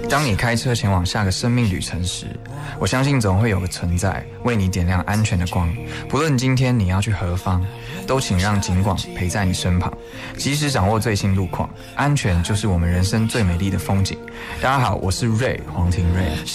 当你开车前往下个生命旅程时，我相信总会有个存在为你点亮安全的光。不论今天你要去何方，都请让警广陪在你身旁，及时掌握最新路况。安全就是我们人生最美丽的风景。大家好，我是瑞黄庭瑞。